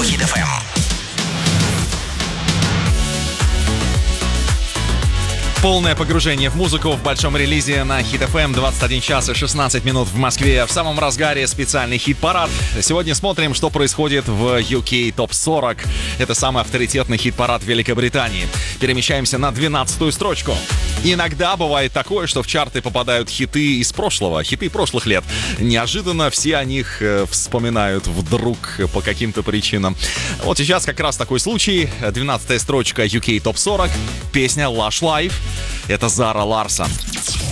Hit FM. Полное погружение в музыку в большом релизе на Hit FM. 21 час и 16 минут в Москве. В самом разгаре специальный хит-парад. Сегодня смотрим, что происходит в UK Top 40. Это самый авторитетный хит-парад Великобритании. Перемещаемся на 12-ю строчку. Иногда бывает такое, что в чарты попадают хиты из прошлого, хиты прошлых лет. Неожиданно все о них вспоминают вдруг по каким-то причинам. Вот сейчас как раз такой случай. 12-я строчка UK Top 40. Песня Lush Life. Это Зара Ларсон.